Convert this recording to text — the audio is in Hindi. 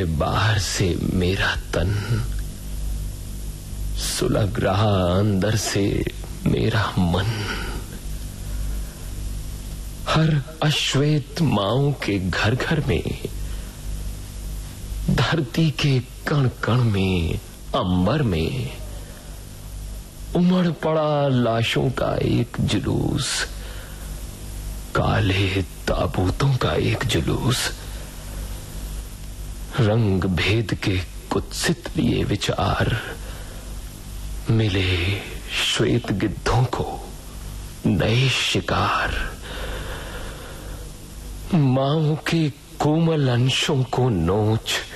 बाहर से मेरा तन, सुलग रहा अंदर से मेरा मन। हर अश्वेत माओं के घर घर में, धरती के कण कण में, अंबर में उमड़ पड़ा लाशों का एक जुलूस, काले ताबूतों का एक जुलूस। रंग भेद के कुत्सित लिए विचार मिले श्वेत गिद्धों को नए शिकार। माओं के कोमल अंशों को नोच